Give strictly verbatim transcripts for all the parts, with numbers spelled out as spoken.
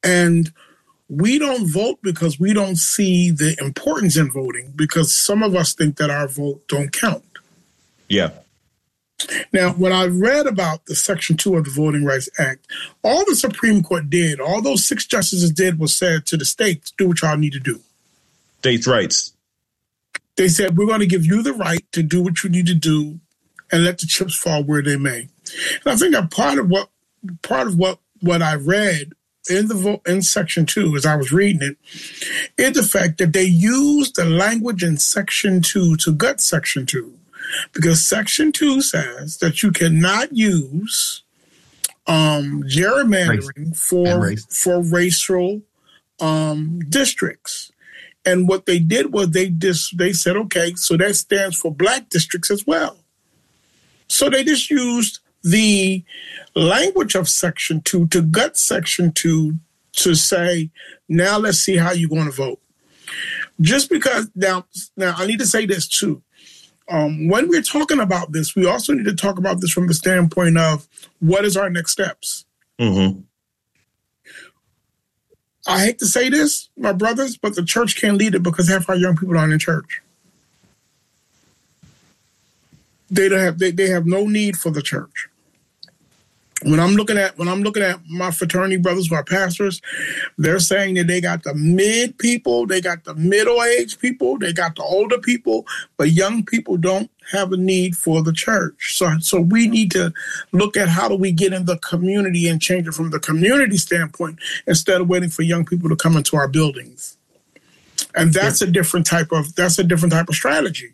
And we don't vote because we don't see the importance in voting, because some of us think that our vote don't count. Yeah. Now, when I read about the Section two of the Voting Rights Act, all the Supreme Court did, all those six justices did was said to the states, do what y'all need to do. States' rights. They said, we're going to give you the right to do what you need to do and let the chips fall where they may. And I think that part of what part of what, what I read in the vote in Section two, as I was reading it, is the fact that they used the language in Section two to gut Section two. Because Section two says that you cannot use um, gerrymandering race. for race. for racial um, districts. And what they did was they dis- they said, okay, so that stands for black districts as well. So they just used the language of Section two to gut Section two to say, now let's see how you're going to vote. Just because, now, now I need to say this too. Um, when we're talking about this, we also need to talk about this from the standpoint of what is our next steps. Mm-hmm. I hate to say this, my brothers, but the church can't lead it because half our young people aren't in church. They don't have they, they have no need for the church. When I'm looking at when I'm looking at my fraternity brothers who are pastors, they're saying that they got the mid people, they got the middle-aged people, they got the older people, but young people don't have a need for the church. So, so we need to look at how do we get in the community and change it from the community standpoint instead of waiting for young people to come into our buildings. And that's a different type of that's a different type of strategy.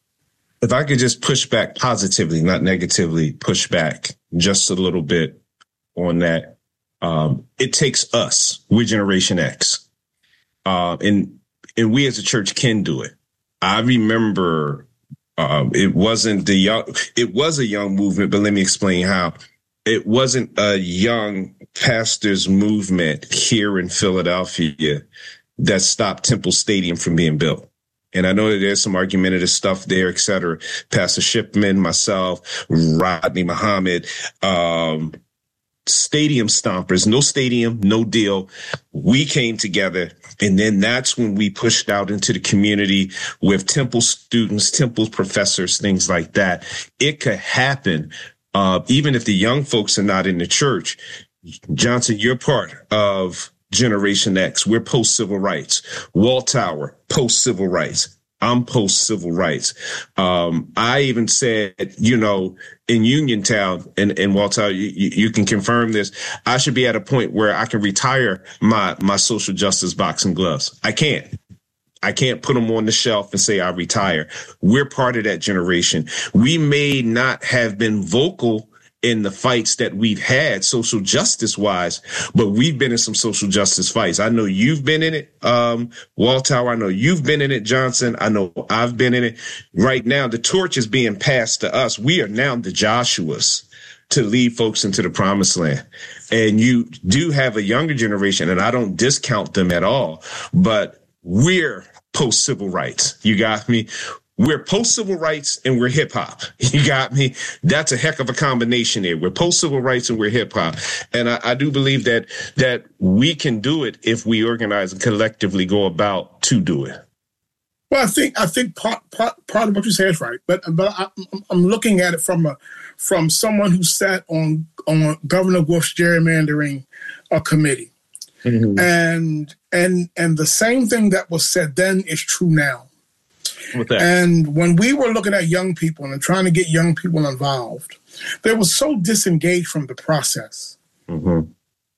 If I could just push back positively, not negatively, push back just a little bit on that. Um, it takes us, we're Generation X, uh, and and we as a church can do it. I remember um, it wasn't the young, it was a young movement, but let me explain how. It wasn't a young pastors movement here in Philadelphia that stopped Temple Stadium from being built. And I know that there's some argumentative stuff there, et cetera. Pastor Shipman, myself, Rodney Muhammad, um, stadium stompers, no stadium, no deal. We came together. And then that's when we pushed out into the community with Temple students, Temple professors, things like that. It could happen. Uh, even if the young folks are not in the church. Johnson, you're part of Generation X. We're post-civil rights. Walt Tower, post-civil rights. I'm post-civil rights. Um, I even said, you know, in Uniontown, and, and Walt Tower, you, you can confirm this, I should be at a point where I can retire my, my social justice boxing gloves. I can't. I can't put them on the shelf and say I retire. We're part of that generation. We may not have been vocal in the fights that we've had social justice wise, but we've been in some social justice fights. I know you've been in it, um, Waltower. I know you've been in it, Johnson. I know I've been in it. Right now, the torch is being passed to us. We are now the Joshuas to lead folks into the promised land. And you do have a younger generation, and I don't discount them at all, but we're post-civil rights. You got me? We're post-civil rights and we're hip-hop. You got me? That's a heck of a combination there. We're post-civil rights and we're hip-hop. And I, I do believe that that we can do it if we organize and collectively go about to do it. Well, I think I think part part, part of what you say is right, but but I, I'm looking at it from a from someone who sat on on Governor Wolf's gerrymandering uh, committee, mm-hmm. and and and the same thing that was said then is true now. With that. And when we were looking at young people and trying to get young people involved, they were so disengaged from the process mm-hmm.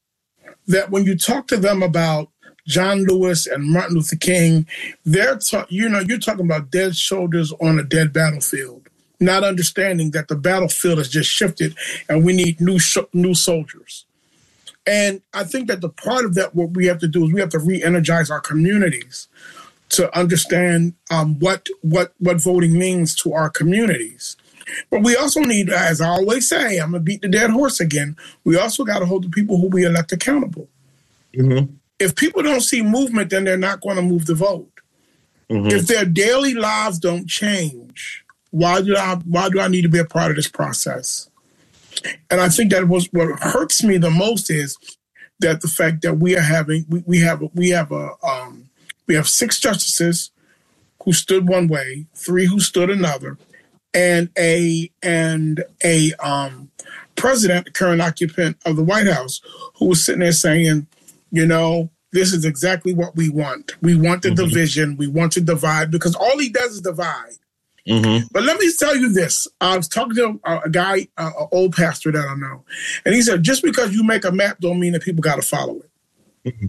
that when you talk to them about John Lewis and Martin Luther King, they're ta- you know you're talking about dead soldiers on a dead battlefield, not understanding that the battlefield has just shifted and we need new sh- new soldiers. And I think that the part of that what we have to do is we have to re-energize our communities to understand um, what what what voting means to our communities. But we also need, as I always say, I'm going to beat the dead horse again, we also got to hold the people who we elect accountable. Mm-hmm. If people don't see movement, then they're not going to move the vote. Mm-hmm. If their daily lives don't change, why do I why do I need to be a part of this process? And I think that was what hurts me the most is that the fact that we are having we, we have we have a um, we have six justices who stood one way, three who stood another, and a and a um, president, the current occupant of the White House, who was sitting there saying, you know, this is exactly what we want. We want the mm-hmm. division. We want to divide, because all he does is divide. Mm-hmm. But let me tell you this. I was talking to a, a guy, an old pastor that I know, and he said, just because you make a map don't mean that people got to follow it. Mm-hmm.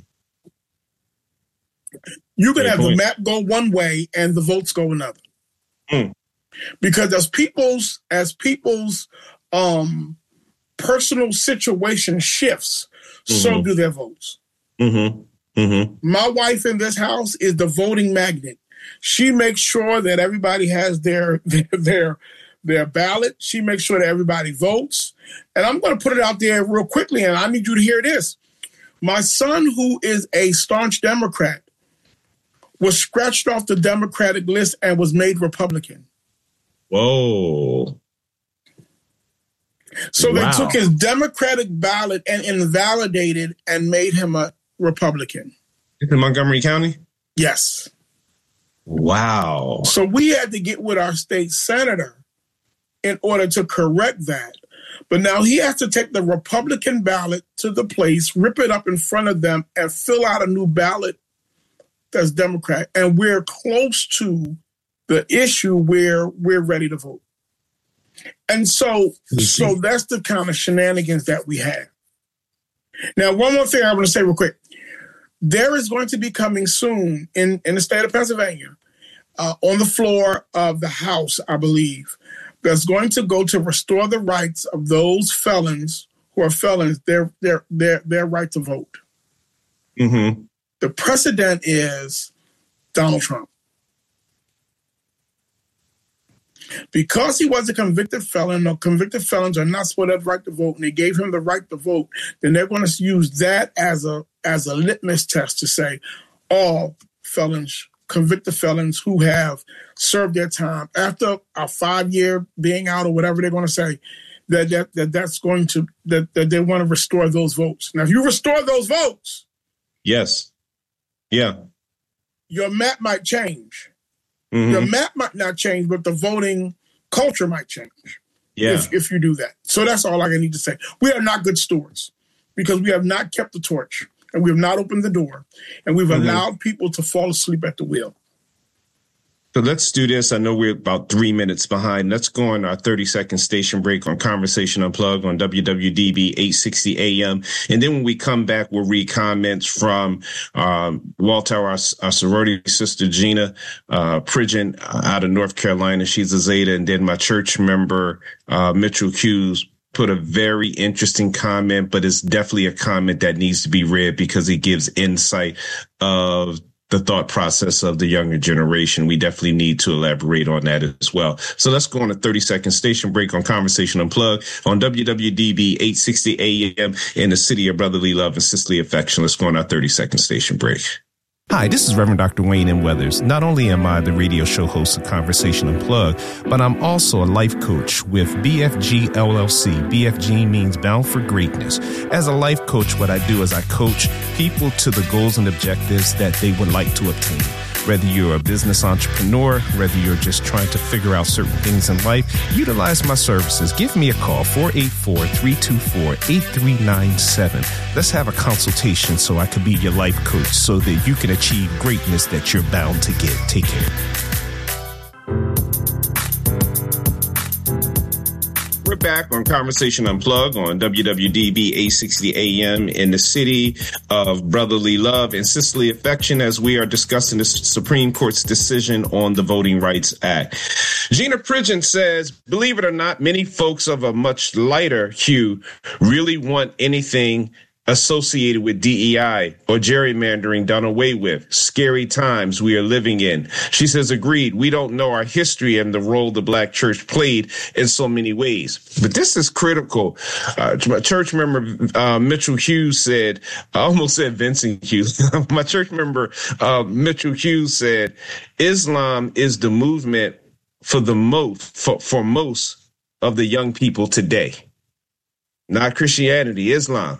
You can Great have point. The map go one way and the votes go another. Mm. Because as people's as people's um, personal situation shifts, mm-hmm. so do their votes. Mm-hmm. Mm-hmm. My wife in this house is the voting magnet. She makes sure that everybody has their their their, their ballot. She makes sure that everybody votes. And I'm going to put it out there real quickly, and I need you to hear this. My son, who is a staunch Democrat, was scratched off the Democratic list and was made Republican. Whoa. So wow. they took his Democratic ballot and invalidated and made him a Republican. In Montgomery County? Yes. Wow. So we had to get with our state senator in order to correct that. But now he has to take the Republican ballot to the place, rip it up in front of them, and fill out a new ballot that's Democrat. And we're close to the issue where we're ready to vote. And so, so that's the kind of shenanigans that we have. Now, one more thing I want to say real quick. There is going to be coming soon in, in the state of Pennsylvania, uh, on the floor of the House, I believe, that's going to go to restore the rights of those felons who are felons, their their their their right to vote. Mm-hmm. The precedent is Donald Trump. Because he was a convicted felon, or convicted felons are not supposed to have the right to vote, and they gave him the right to vote, then they're going to use that as a as a litmus test to say all felons, convicted felons who have served their time after a five-year being out or whatever they're going to say, that that, that that's going to that, that they want to restore those votes. Now, if you restore those votes, yes, yeah, your map might change. Mm-hmm. Your map might not change, but the voting culture might change. Yeah. If, if you do that. So that's all I need to say. We are not good stewards because we have not kept the torch, and we have not opened the door, and we've mm-hmm. allowed people to fall asleep at the wheel. So let's do this. I know we're about three minutes behind. Let's go on our thirty-second station break on Conversation Unplugged on W W D B eight sixty A M. And then when we come back, we'll read comments from um, Walter, our, our sorority sister, Gina uh, Pridgeon out of North Carolina. She's a Zeta. And then my church member, uh, Mitchell Hughes, put a very interesting comment, but it's definitely a comment that needs to be read because it gives insight of the thought process of the younger generation. We definitely need to elaborate on that as well. So let's go on a thirty-second station break on Conversation Unplugged on W W D B eight sixty A M in the city of brotherly love and sisterly affection. Let's go on our thirty-second station break. Hi, this is Reverend Doctor Wayne M. Weathers. Not only am I the radio show host of Conversation Unplugged, but I'm also a life coach with B F G L L C. B F G means Bound for Greatness. As a life coach, what I do is I coach people to the goals and objectives that they would like to obtain. Whether you're a business entrepreneur, whether you're just trying to figure out certain things in life, utilize my services. Give me a call, four eight four, three two four, eight three nine seven. Let's have a consultation so I can be your life coach so that you can achieve greatness that you're bound to get. Take care. We're back on Conversation Unplugged on W W D B eight sixty A M in the city of brotherly love and sisterly affection as we are discussing the Supreme Court's decision on the Voting Rights Act. Gina Pridgeon says, believe it or not, many folks of a much lighter hue really want anything associated with D E I or gerrymandering done away with. Scary times we are living in. She says, agreed, we don't know our history and the role the Black church played in so many ways. But this is critical. Uh, my church member, uh, Mitchell Hughes said, I almost said Vincent Hughes. My church member, uh, Mitchell Hughes said, Islam is the movement for the most, for, for most of the young people today. Not Christianity, Islam.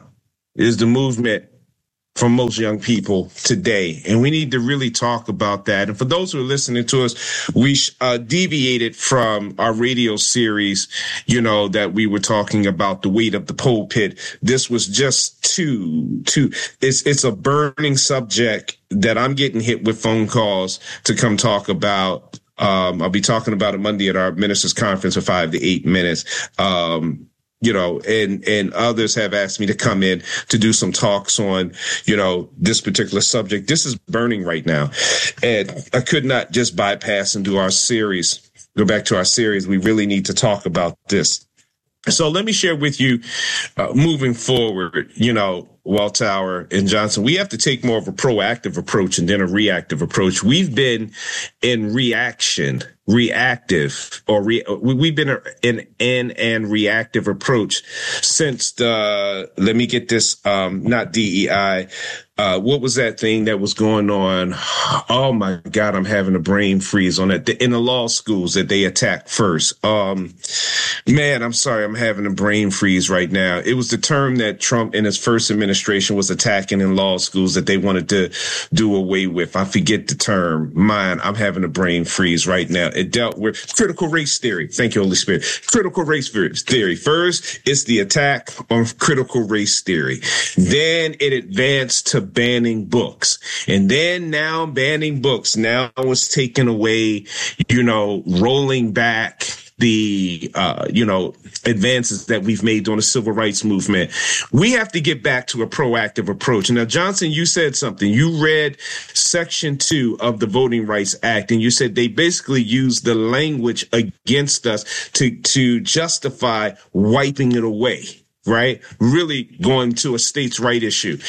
is the movement for most young people today. And we need to really talk about that. And for those who are listening to us, we uh, deviated from our radio series, you know, that we were talking about the weight of the pulpit. This was just too, too, it's, it's a burning subject that I'm getting hit with phone calls to come talk about. Um, I'll be talking about it Monday at our ministers conference for five to eight minutes. Um, You know, and, and others have asked me to come in to do some talks on, you know, this particular subject. This is burning right now. And I could not just bypass and do our series, go back to our series. We really need to talk about this. So let me share with you, uh, moving forward, you know, Welltower and Johnson, we have to take more of a proactive approach and then a reactive approach. We've been in reaction, reactive, or re, we've been in in and reactive approach since the, let me get this, um, not D E I. Uh, what was that thing that was going on? Oh my God, I'm having a brain freeze on that. In the law schools that they attacked first. Um, man, I'm sorry, I'm having a brain freeze right now. It was the term that Trump in his first administration was attacking in law schools that they wanted to do away with. I forget the term. Mine, I'm having a brain freeze right now. It dealt with critical race theory. Thank you, Holy Spirit. Critical race theory. First, it's the attack on critical race theory. Then it advanced to banning books. And then now banning books now was taken away, you know, rolling back the, uh, you know, advances that we've made on the civil rights movement. We have to get back to a proactive approach. Now, Johnson, you said something. You read Section two of the Voting Rights Act, and you said they basically used the language against us to, to justify wiping it away. Right? Really going to a states' right issue.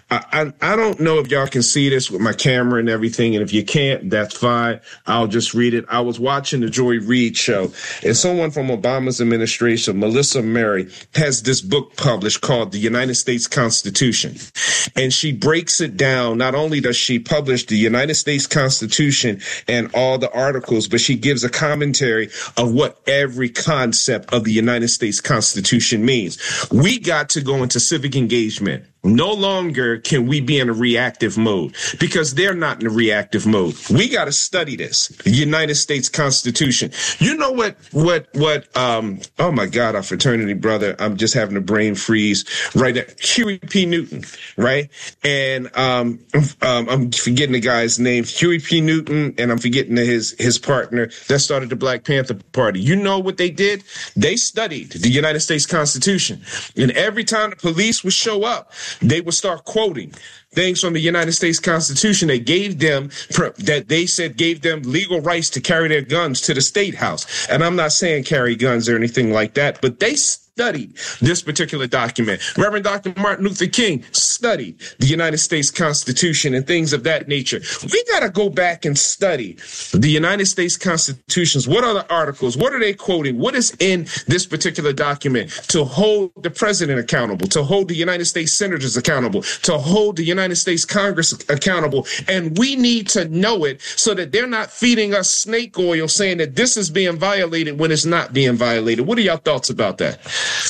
I, I I don't know if y'all can see this with my camera and everything. And if you can't, that's fine. I'll just read it. I was watching the Joy Reid show, and someone from Obama's administration, Melissa Murray, has this book published called The United States Constitution. And she breaks it down. Not only does she publish the United States Constitution and all the articles, but she gives a commentary of what every concept of the United States Constitution means. We got to go into civic engagement. No longer can we be in a reactive mode because they're not in a reactive mode. We got to study this, the United States Constitution. You know what, what, what, um, oh my God, our fraternity brother, I'm just having a brain freeze right there. Huey P. Newton, right? And, um, um, I'm forgetting the guy's name, Huey P. Newton, and I'm forgetting his, his partner that started the Black Panther Party. You know what they did? They studied the United States Constitution. And every time the police would show up, they would start quoting things from the United States Constitution that gave them, that they said gave them legal rights to carry their guns to the State House. And I'm not saying carry guns or anything like that, but they studied this particular document. Reverend Doctor Martin Luther King studied the United States Constitution and things of that nature. We got to go back and study the United States Constitutions. What are the articles? What are they quoting? What is in this particular document to hold the president accountable, to hold the United States senators accountable, to hold the United States Congress accountable? And we need to know it so that they're not feeding us snake oil saying that this is being violated when it's not being violated. What are y'all thoughts about that?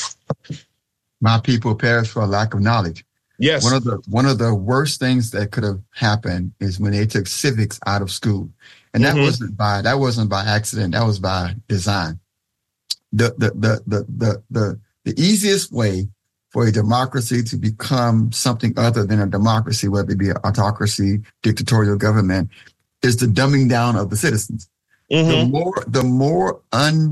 My people perish for a lack of knowledge. Yes. One of the one of the worst things that could have happened is when they took civics out of school. And that mm-hmm. wasn't by that wasn't by accident. That was by design. The the the the the the, the easiest way for a democracy to become something other than a democracy, whether it be an autocracy, dictatorial government, is the dumbing down of the citizens. Mm-hmm. The more the more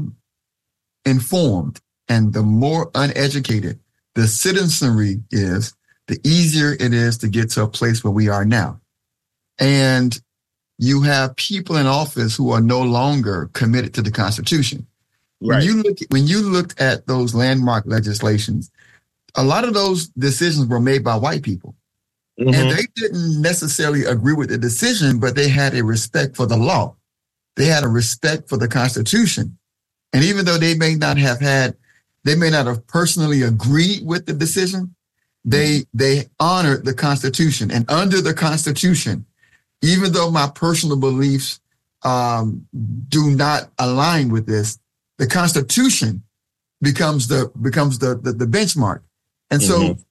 uninformed and the more uneducated the citizenry is, the easier it is to get to a place where we are now. And you have people in office who are no longer committed to the Constitution. Right. When you look, when you looked at those landmark legislations, a lot of those decisions were made by white people. Mm-hmm. And they didn't necessarily agree with the decision, but they had a respect for the law. They had a respect for the Constitution. And even though they may not have had They may not have personally agreed with the decision. They they honored the Constitution. And under the Constitution, even though my personal beliefs um, do not align with this, the Constitution becomes the becomes the the, the benchmark. And so mm-hmm.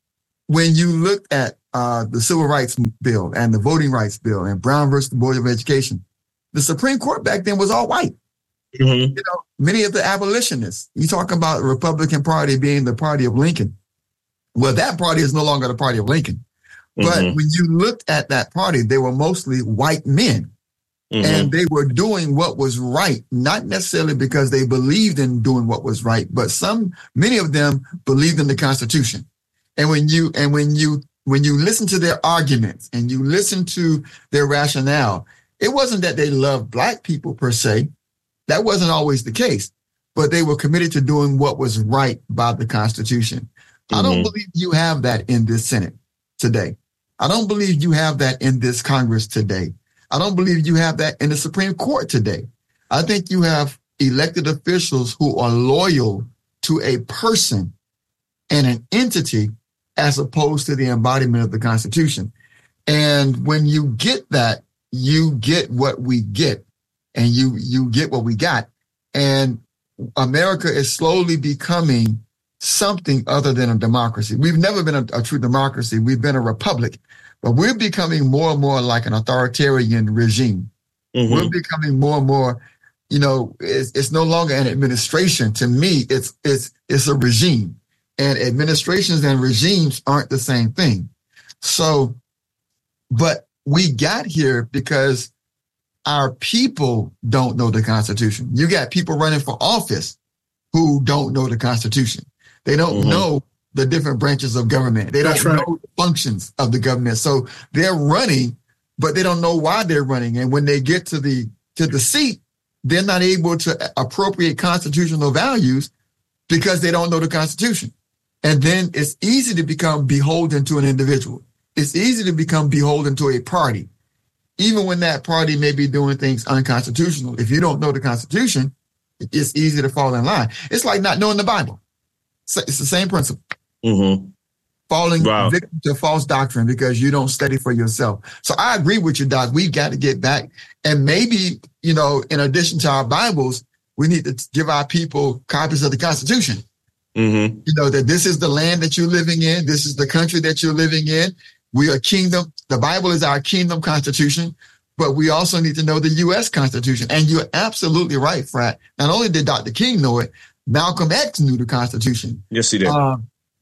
when you look at uh, the Civil Rights Bill and the Voting Rights Bill and Brown versus the Board of Education, the Supreme Court back then was all white. Mm-hmm. You know, many of the abolitionists, you talk about the Republican Party being the party of Lincoln. Well, that party is no longer the party of Lincoln. But mm-hmm. when you looked at that party, they were mostly white men. Mm-hmm. And they were doing what was right, not necessarily because they believed in doing what was right, but some, many of them believed in the Constitution. And when you, and when you, when you listen to their arguments and you listen to their rationale, it wasn't that they loved black people per se. That wasn't always the case, but they were committed to doing what was right by the Constitution. Mm-hmm. I don't believe you have that in this Senate today. I don't believe you have that in this Congress today. I don't believe you have that in the Supreme Court today. I think you have elected officials who are loyal to a person and an entity as opposed to the embodiment of the Constitution. And when you get that, you get what we get, and you, you get what we got. And America is slowly becoming something other than a democracy. We've never been a, a true democracy. We've been a republic. But we're becoming more and more like an authoritarian regime. Mm-hmm. We're becoming more and more, you know, it's, it's no longer an administration. To me, it's it's it's a regime. And administrations and regimes aren't the same thing. So, but we got here because our people don't know the Constitution. You got people running for office who don't know the Constitution. They don't mm-hmm. know the different branches of government. They don't right. know the functions of the government. So they're running, but they don't know why they're running. And when they get to the to the seat, they're not able to appropriate constitutional values because they don't know the Constitution. And then it's easy to become beholden to an individual. It's easy to become beholden to a party, even when that party may be doing things unconstitutional. If you don't know the Constitution, it's easy to fall in line. It's like not knowing the Bible. It's the same principle. Mm-hmm. Falling wow. victim to false doctrine because you don't study for yourself. So I agree with you, Doc. We've got to get back. And maybe, you know, in addition to our Bibles, we need to give our people copies of the Constitution. Mm-hmm. You know, that this is the land that you're living in. This is the country that you're living in. We are kingdom. The Bible is our kingdom constitution, but we also need to know the U S Constitution. And you're absolutely right, Frat. Not only did Doctor King know it, Malcolm X knew the Constitution. Yes, he did. Uh,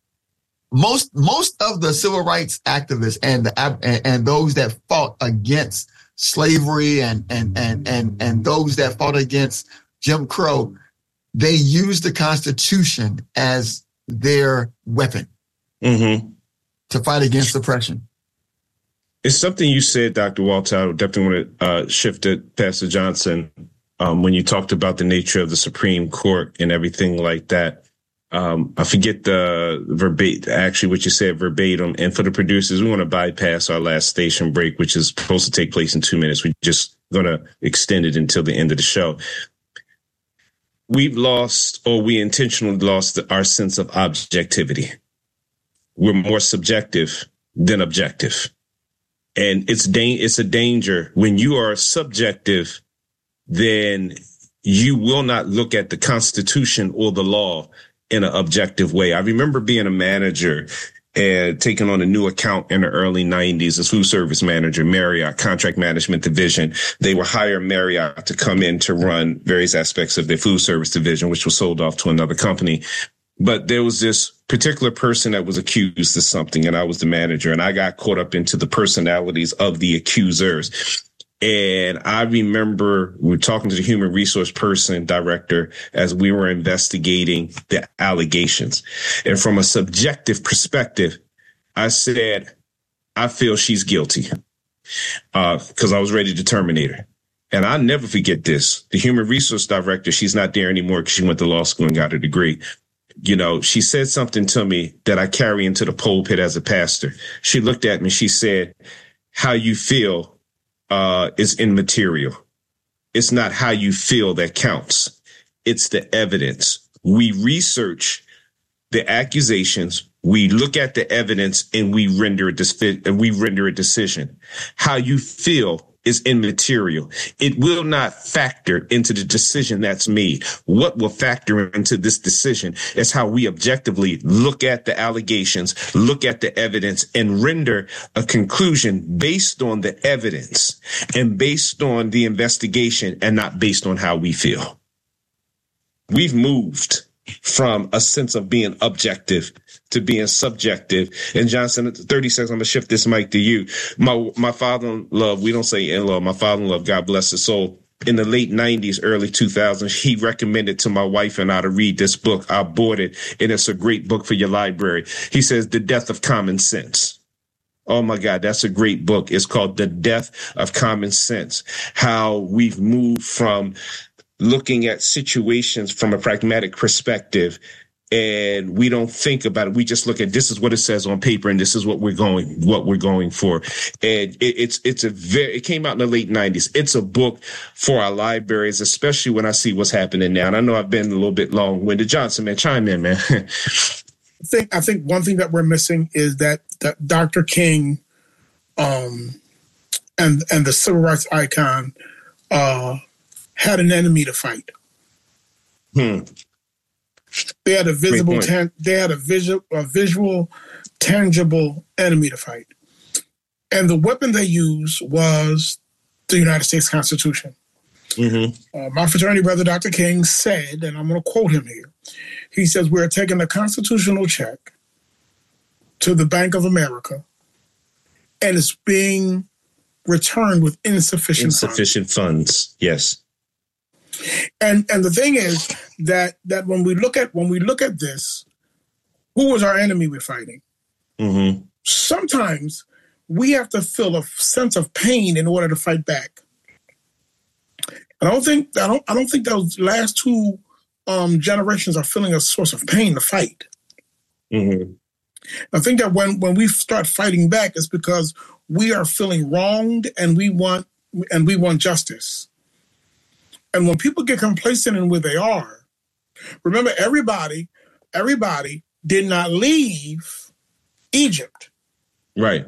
Most most of the civil rights activists and the and, and those that fought against slavery and and and and and those that fought against Jim Crow, they used the Constitution as their weapon mm-hmm. to fight against oppression. It's something you said, Doctor Walter. I definitely want to uh, shift to Pastor Johnson um, when you talked about the nature of the Supreme Court and everything like that. Um, I forget the verbatim, actually what you said verbatim. And for the producers, we want to bypass our last station break, which is supposed to take place in two minutes. We're just going to extend it until the end of the show. We've lost, or we intentionally lost, our sense of objectivity. We're more subjective than objective. And it's da- it's a danger when you are subjective, then you will not look at the Constitution or the law in an objective way. I remember being a manager and taking on a new account in the early nineties as food service manager, Marriott contract management division. They were hiring Marriott to come in to run various aspects of their food service division, which was sold off to another company. But there was this particular person that was accused of something, and I was the manager, and I got caught up into the personalities of the accusers. And I remember we were talking to the human resource person director as we were investigating the allegations. And from a subjective perspective, I said, I feel she's guilty uh, because I was ready to terminate her. And I'll never forget this. The human resource director, she's not there anymore because she went to law school and got a degree. You know, she said something to me that I carry into the pulpit as a pastor. She looked at me. She said, how you feel Uh, is immaterial. It's not how you feel that counts. It's the evidence. We research the accusations. We look at the evidence and we render a dis- we render a decision. How you feel is immaterial. It will not factor into the decision that's made. What will factor into this decision is how we objectively look at the allegations, look at the evidence, and render a conclusion based on the evidence and based on the investigation and not based on how we feel. We've moved from a sense of being objective to being subjective. And Johnson, thirty seconds, I'm going to shift this mic to you. My my father-in-law, we don't say in-law, my father-in-law, God bless his soul, in the late nineties, early two thousands, he recommended to my wife and I to read this book. I bought it, and it's a great book for your library. He says, The Death of Common Sense. Oh, my God, that's a great book. It's called The Death of Common Sense, how we've moved from looking at situations from a pragmatic perspective, and we don't think about it. We just look at this is what it says on paper, and this is what we're going, what we're going for. And it, it's, it's a very, it came out in the late nineties. It's a book for our libraries, especially when I see what's happening now. And I know I've been a little bit long-winded. Johnson, man, chime in, man. I think, I think one thing that we're missing is that, that Doctor King, um, and, and the civil rights icon, uh, had an enemy to fight. Hmm. They had a visible, tan- they had a visual, a visual, tangible enemy to fight, and the weapon they used was the United States Constitution. Mm-hmm. Uh, my fraternity brother, Doctor King, said, and I'm going to quote him here. He says, "We're taking a constitutional check to the Bank of America, and it's being returned with insufficient insufficient funds." funds. Yes. And and the thing is that that when we look at when we look at this, who was our enemy we're fighting? Mm-hmm. Sometimes we have to feel a sense of pain in order to fight back. I don't think I don't I don't think those last two um, generations are feeling a source of pain to fight. Mm-hmm. I think that when when we start fighting back, it's because we are feeling wronged and we want and we want justice. And when people get complacent in where they are, remember, everybody, everybody did not leave Egypt. Right.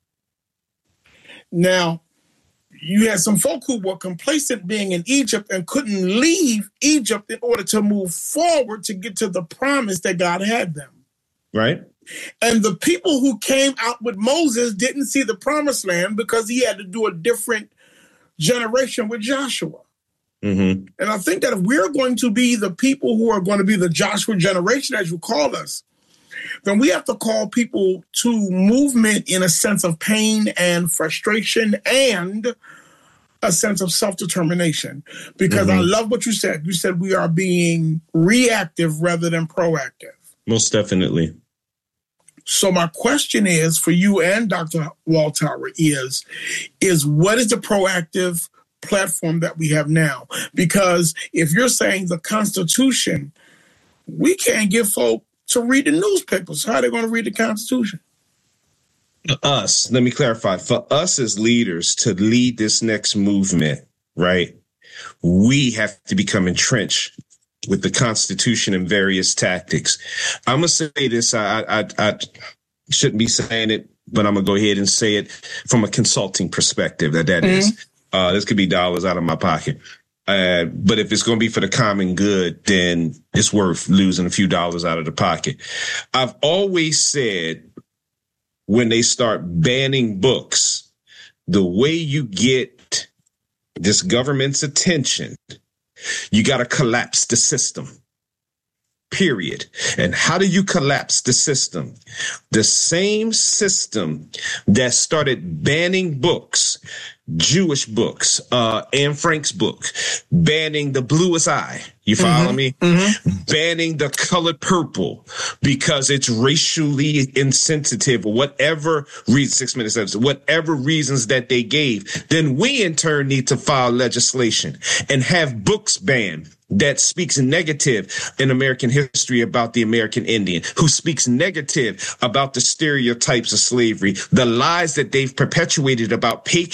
Now, you had some folk who were complacent being in Egypt and couldn't leave Egypt in order to move forward to get to the promise that God had them. Right. And the people who came out with Moses didn't see the promised land because he had to do a different generation with Joshua. Mm-hmm. And I think that if we're going to be the people who are going to be the Joshua generation, as you call us, then we have to call people to movement in a sense of pain and frustration and a sense of self-determination. Because mm-hmm. I love what you said. You said we are being reactive rather than proactive. Most definitely. So my question is for you and Doctor Waltauer is, is what is the proactive platform that we have now? Because if you're saying the Constitution, we can't get folk to read the newspapers. How are they going to read the Constitution? Us, let me clarify. For us as leaders to lead this next movement, right, we have to become entrenched with the Constitution and various tactics. I'm going to say this. I, I, I shouldn't be saying it, but I'm going to go ahead and say it from a consulting perspective. That that mm-hmm. is. Uh, this could be dollars out of my pocket. Uh, but if it's going to be for the common good, then it's worth losing a few dollars out of the pocket. I've always said when they start banning books, the way you get this government's attention, you got to collapse the system. Period. And how do you collapse the system? The same system that started banning books, Jewish books, uh, Anne Frank's book, banning the bluest eye. You follow mm-hmm. me? Mm-hmm. Banning the color purple because it's racially insensitive or whatever reason, six minutes, whatever reasons that they gave. Then we in turn need to file legislation and have books banned that speaks negative in American history about the American Indian, who speaks negative about the stereotypes of slavery, the lies that they've perpetuated about patriarchs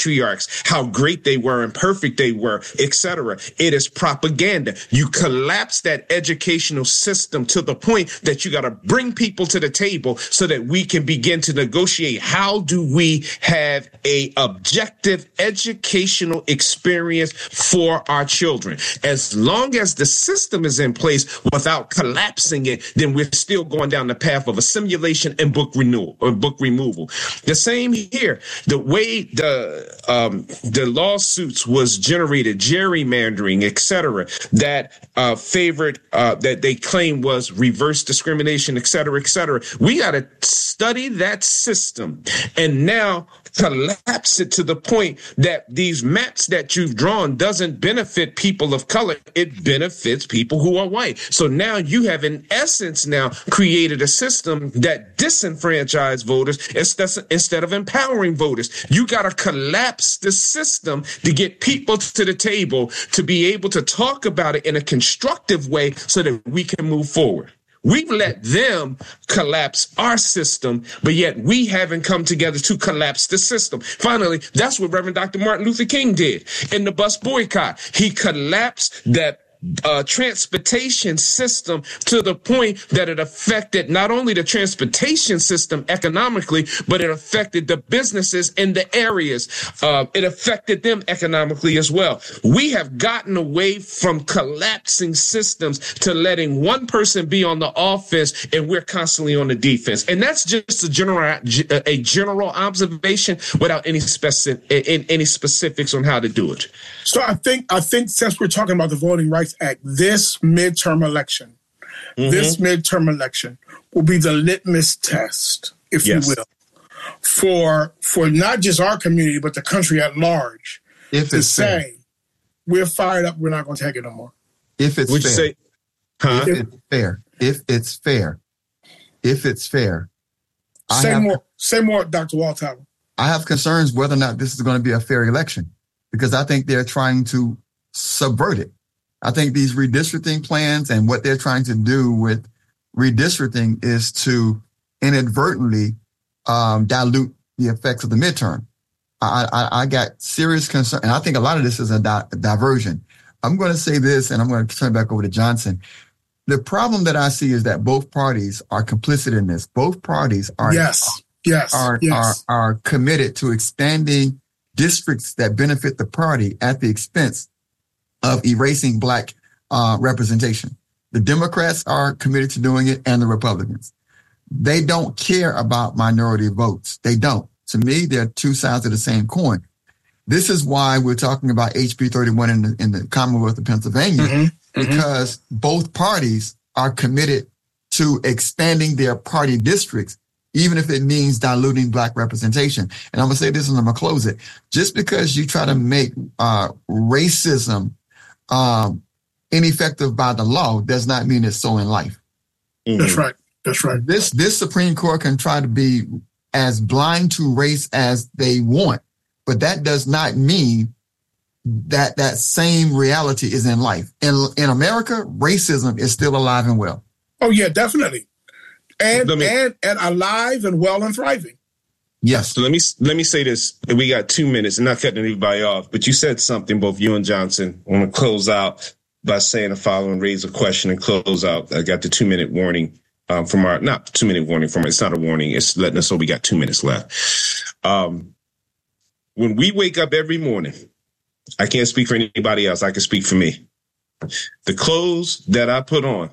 products, how great they were and perfect they were, et cetera. It is propaganda. You collapse that educational system to the point that you got to bring people to the table so that we can begin to negotiate. How do we have a objective educational experience for our children? As long as the system is in place without collapsing it, then we're still going down the path of assimilation and book renewal or book removal. The same here. The way the um, the lawsuits was generated, gerrymandering, et cetera, that uh, favored uh, that they claim was reverse discrimination, et cetera, et cetera. We got to study that system and now collapse it to the point that these maps that you've drawn doesn't benefit people of color. It benefits people who are white. So now you have, in essence, now created a system that disenfranchises voters instead, instead of empowering voters. You got to collapse the system to get people to the table to be able to talk about it in a constructive way so that we can move forward. We've let them collapse our system, but yet we haven't come together to collapse the system. Finally, that's what Reverend Doctor Martin Luther King did in the bus boycott. He collapsed that Uh, transportation system to the point that it affected not only the transportation system economically, but it affected the businesses in the areas. Uh, it affected them economically as well. We have gotten away from collapsing systems to letting one person be on the offense, and we're constantly on the defense. And that's just a general a general observation without any specific any specifics on how to do it. So I think I think since we're talking about the Voting Rights Act, this midterm election, mm-hmm. this midterm election will be the litmus test, if yes. you will, for for not just our community but the country at large. If to it's say fair. We're fired up, we're not going to take it no more. If it's Would fair. you say, huh? If it's fair. If it's fair. If it's fair. Say have, more. Say more, Doctor Waldhauser. I have concerns whether or not this is going to be a fair election, because I think they're trying to subvert it. I think these redistricting plans and what they're trying to do with redistricting is to inadvertently um, dilute the effects of the midterm. I, I, I got serious concern, and I think a lot of this is a, di- a diversion. I'm going to say this, and I'm going to turn it back over to Johnson. The problem that I see is that both parties are complicit in this. Both parties are yes, yes, are, yes. are are committed to expanding districts that benefit the party at the expense of erasing black uh, representation. The Democrats are committed to doing it, and the Republicans. They don't care about minority votes. They don't. To me, they're two sides of the same coin. This is why we're talking about H B thirty-one in the, in the Commonwealth of Pennsylvania, mm-hmm, because mm-hmm. both parties are committed to expanding their party districts, even if it means diluting black representation. And I'm going to say this and I'm going to close it. Just because you try to make uh, racism um, ineffective by the law does not mean it's so in life. Mm-hmm. That's right. That's right. This, this Supreme Court can try to be as blind to race as they want, but that does not mean that that same reality is in life. In, in America, racism is still alive and well. Oh, yeah, definitely. And, me, and and alive and well and thriving. Yes. So let me let me say this. We got two minutes and not cutting anybody off, but you said something, both you and Johnson. I want to close out by saying the following, raise a question and close out. I got the two minute warning um, from our, not two minute warning from, it's not a warning. It's letting us know we got two minutes left. Um, when we wake up every morning, I can't speak for anybody else. I can speak for me. The clothes that I put on,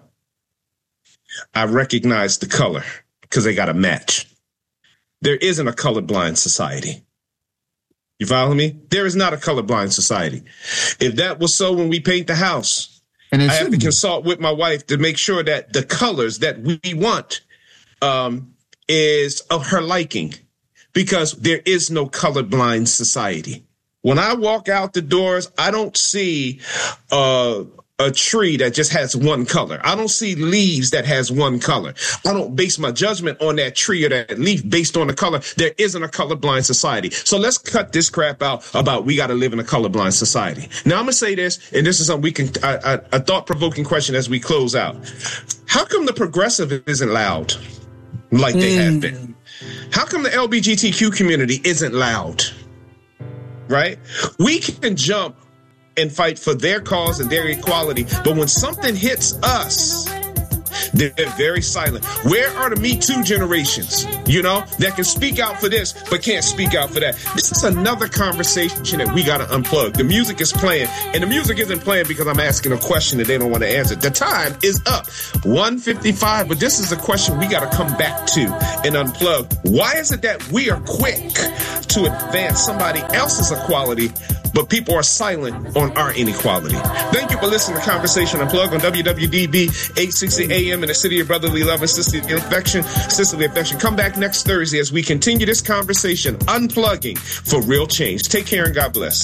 I recognize the color because they got to match. There isn't a colorblind society. You follow me? There is not a colorblind society. If that was so when we paint the house, and I have to consult with my wife to make sure that the colors that we want um, is of her liking, because there is no colorblind society. When I walk out the doors, I don't see uh, a tree that just has one color. I don't see leaves that has one color. I don't base my judgment on that tree or that leaf based on the color. There isn't a colorblind society. So let's cut this crap out about we got to live in a colorblind society. Now I'm going to say this, and this is something we can, a, a, a thought-provoking question as we close out. How come the progressive isn't loud like they mm. have been? How come the L G B T Q community isn't loud? right? We can jump and fight for their cause and their equality, but when something hits us, they're very silent. Where are the Me Too generations, you know, that can speak out for this but can't speak out for that? This is another conversation that we got to unplug. The music is playing, and the music isn't playing because I'm asking a question that they don't want to answer. The time is up, one fifty-five, but this is a question we got to come back to and unplug. Why is it that we are quick to advance somebody else's equality, but people are silent on our inequality? Thank you for listening to Conversation Unplugged on W W D B eight sixty A M in the city of brotherly love and sisterly affection. Sisterly affection. Come back next Thursday as we continue this conversation, unplugging for real change. Take care and God bless.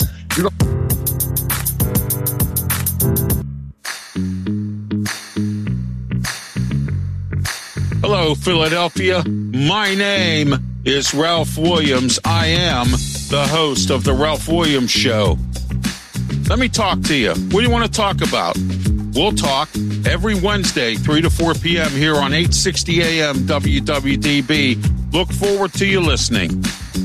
Hello, Philadelphia. My name is Ralph Williams. I am the host of The Ralph Williams Show. Let me talk to you. What do you want to talk about? We'll talk every Wednesday, three to four p.m. here on eight sixty A M W W D B. Look forward to you listening.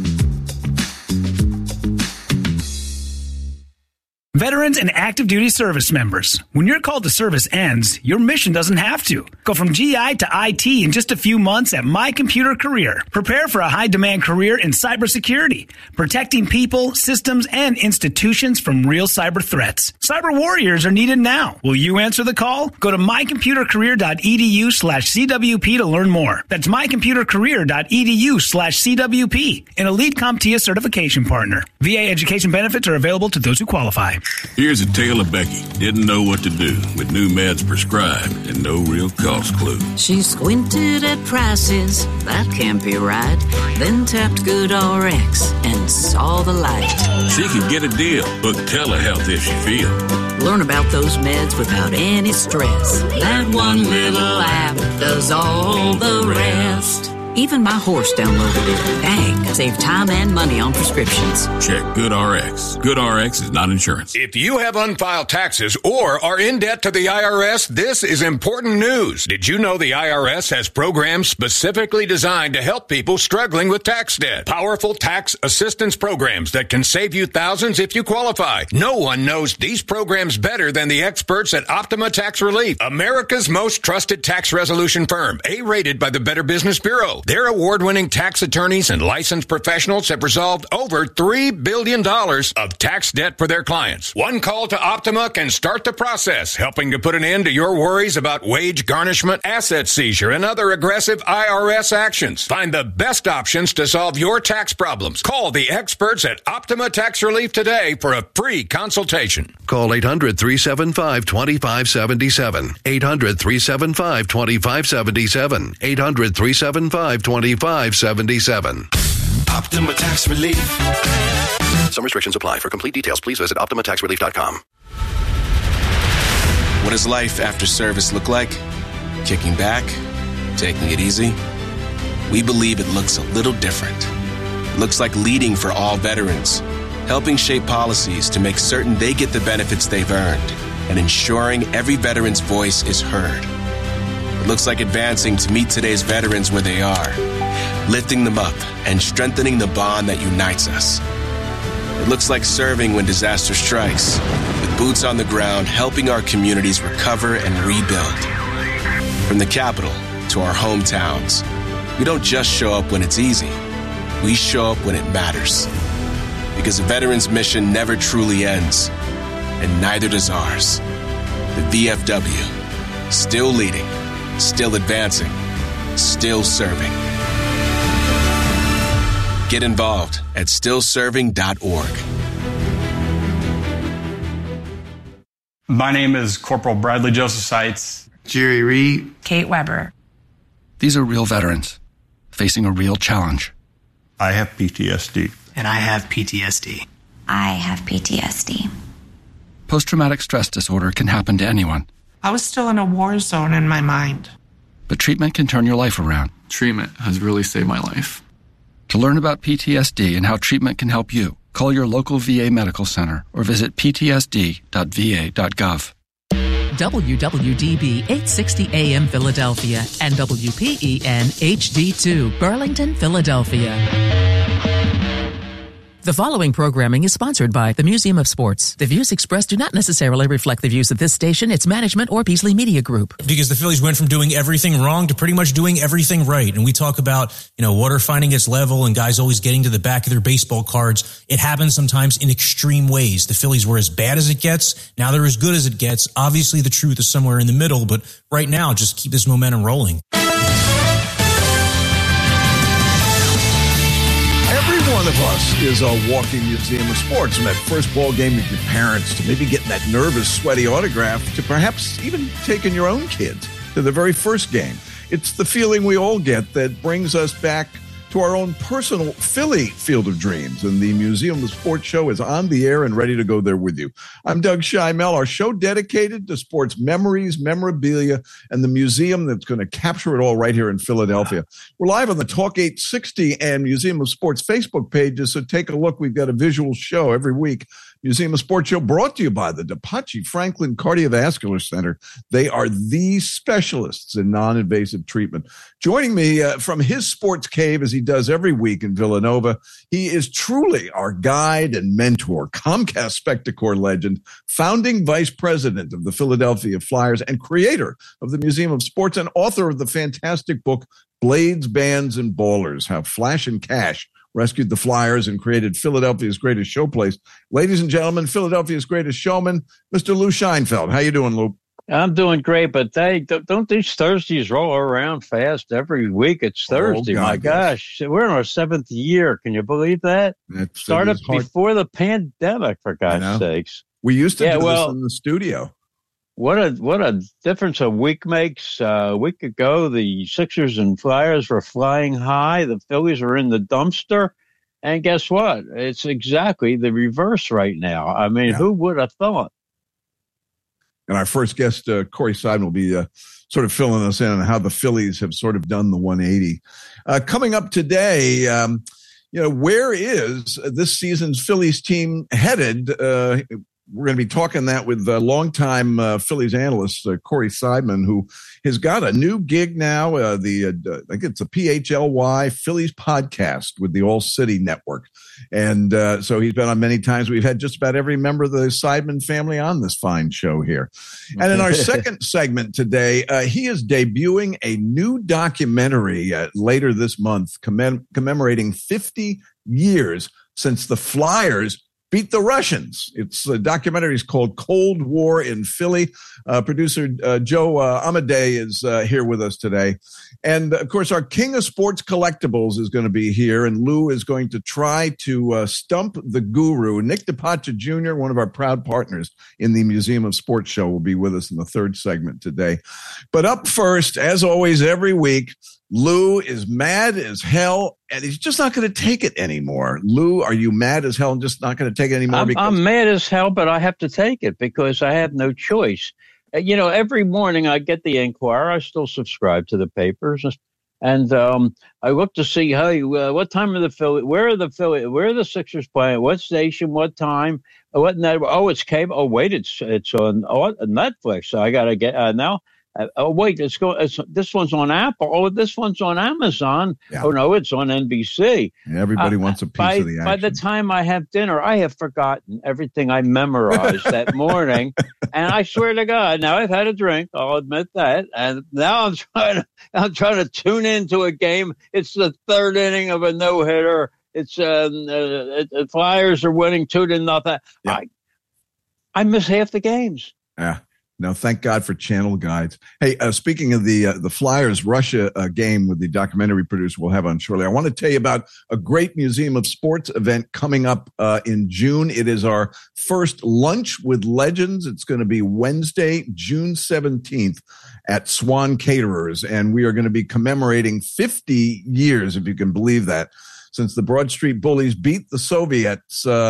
Veterans and active duty service members, when your call to service ends, your mission doesn't have to. Go from G I to I T in just a few months at My Computer Career. Prepare for a high-demand career in cybersecurity, protecting people, systems, and institutions from real cyber threats. Cyber warriors are needed now. Will you answer the call? Go to mycomputercareer.edu slash CWP to learn more. That's mycomputercareer.edu slash CWP, an elite CompTIA certification partner. V A education benefits are available to those who qualify. Here's a tale of Becky. Didn't know what to do with new meds prescribed and no real cost clue. She squinted at prices, that can't be right. Then tapped GoodRx and saw the light. She could get a deal, book telehealth if she feel. Learn about those meds without any stress. That one little app does all the rest. Even my horse downloaded it. Dang, save time and money on prescriptions. Check GoodRx. GoodRx is not insurance. If you have unfiled taxes or are in debt to the I R S, this is important news. Did you know the I R S has programs specifically designed to help people struggling with tax debt? Powerful tax assistance programs that can save you thousands if you qualify. No one knows these programs better than the experts at Optima Tax Relief, America's most trusted tax resolution firm, A-rated by the Better Business Bureau. Their award-winning tax attorneys and licensed professionals have resolved over three billion dollars of tax debt for their clients. One call to Optima can start the process, helping to put an end to your worries about wage garnishment, asset seizure, and other aggressive I R S actions. Find the best options to solve your tax problems. Call the experts at Optima Tax Relief today for a free consultation. Call eight hundred, three seven five, two five seven seven. eight hundred, three seven five, two five seven seven. eight hundred, three seven five, two five seven seven. Optima Tax Relief. Some restrictions apply. For complete details, please visit optima tax relief dot com. What does life after service look like? Kicking back? Taking it easy? We believe it looks a little different. It looks like leading for all veterans, helping shape policies to make certain they get the benefits they've earned, and ensuring every veteran's voice is heard. It looks like advancing to meet today's veterans where they are, lifting them up and strengthening the bond that unites us. It looks like serving when disaster strikes, with boots on the ground helping our communities recover and rebuild. From the capital to our hometowns, we don't just show up when it's easy. We show up when it matters. Because a veteran's mission never truly ends, and neither does ours. The V F W, still leading, still advancing, still serving. Get involved at still serving dot org. My name is Corporal Bradley Joseph Seitz. Jerry Reed. Kate Weber. These are real veterans facing a real challenge. I have P T S D. And I have P T S D. I have P T S D. Post-traumatic stress disorder can happen to anyone. I was still in a war zone in my mind. But treatment can turn your life around. Treatment has really saved my life. To learn about P T S D and how treatment can help you, call your local V A medical center or visit p t s d dot v a dot gov. W W D B eight sixty A M Philadelphia and W P E N H D two Burlington, Philadelphia. The following programming is sponsored by the Museum of Sports. The views expressed do not necessarily reflect the views of this station, its management, or Peasley Media Group. Because the Phillies went from doing everything wrong to pretty much doing everything right. And we talk about, you know, water finding its level and guys always getting to the back of their baseball cards. It happens sometimes in extreme ways. The Phillies were as bad as it gets. Now they're as good as it gets. Obviously, the truth is somewhere in the middle. But right now, just keep this momentum rolling. Every one of us is a walking museum of sports, from that first ball game with your parents to maybe getting that nervous, sweaty autograph to perhaps even taking your own kids to the very first game. It's the feeling we all get that brings us back to our own personal Philly Field of Dreams, and the Museum of Sports show is on the air and ready to go there with you. I'm Doug Scheimel, our show dedicated to sports memories, memorabilia, and the museum that's going to capture it all right here in Philadelphia. We're live on the Talk eight sixty and Museum of Sports Facebook pages, so take a look. We've got a visual show every week. Museum of Sports show brought to you by the DePachi Franklin Cardiovascular Center. They are the specialists in non-invasive treatment. Joining me uh, from his sports cave, as he does every week in Villanova, he is truly our guide and mentor, Comcast Spectacor legend, founding vice president of the Philadelphia Flyers, and creator of the Museum of Sports, and author of the fantastic book, Blades, Bands, and Ballers, How Flash and Cash rescued the Flyers and created Philadelphia's greatest showplace. Ladies and gentlemen, Philadelphia's greatest showman, Mister Lou Scheinfeld. How you doing, Lou? I'm doing great, but they don't these Thursdays roll around fast every week? It's Thursday. Oh, God, My gosh, yes. We're in our seventh year. Can you believe that? It started before the pandemic, for God's sakes. We used to yeah, do well, this in the studio. What a what a difference a week makes. Uh, a week ago, the Sixers and Flyers were flying high. The Phillies are in the dumpster. And guess what? It's exactly the reverse right now. I mean, yeah. Who would have thought? And our first guest, uh, Corey Seidman, will be uh, sort of filling us in on how the Phillies have sort of done the one eighty. Uh, coming up today, um, you know, where is this season's Phillies team headed? Uh, We're going to be talking that with uh, longtime uh, Phillies analyst uh, Corey Seidman, who has got a new gig now. Uh, the uh, I think it's a P H L Y Phillies podcast with the All City Network, and uh, so he's been on many times. We've had just about every member of the Seidman family on this fine show here. And in our second segment today, uh, he is debuting a new documentary uh, later this month, commem- commemorating fifty years since the Flyers beat the Russians. It's a documentary is called Cold War in Philly. Uh, producer uh, Joe uh, Amade is uh, here with us today. And, of course, our king of sports collectibles is going to be here, and Lou is going to try to uh, stump the guru. Nick DePachi Junior, one of our proud partners in the Museum of Sports show, will be with us in the third segment today. But up first, as always, every week, Lou is mad as hell, and he's just not going to take it anymore. Lou, are you mad as hell and just not going to take it anymore? I'm, because- I'm mad as hell, but I have to take it because I have no choice. You know, every morning I get the Enquirer. I still subscribe to the papers, and um, I look to see, hey, uh, what time are the Philly? Where are the Philly? Where are the Sixers playing? What station? What time? What network? Oh, it's cable. Oh, wait, it's it's on oh, Netflix. So I got to get uh, now. Uh, oh, wait, it's go, it's, this one's on Apple. Oh, this one's on Amazon. Yeah. Oh, no, it's on N B C. Everybody uh, wants a piece by, of the action. By the time I have dinner, I have forgotten everything I memorized that morning. And I swear to God, now I've had a drink. I'll admit that. And now I'm trying to, I'm trying to tune into a game. It's the third inning of a no-hitter. It's um, uh, the Flyers are winning two to nothing. Yeah. I, I miss half the games. Yeah. Now, thank God for channel guides. Hey, uh, speaking of the uh, the Flyers Russia uh, game with the documentary producer we'll have on shortly, I want to tell you about a great Museum of Sports event coming up uh, in June. It is our first Lunch with Legends. It's going to be Wednesday, June seventeenth at Swan Caterers, and we are going to be commemorating fifty years, if you can believe that, since the Broad Street Bullies beat the Soviets uh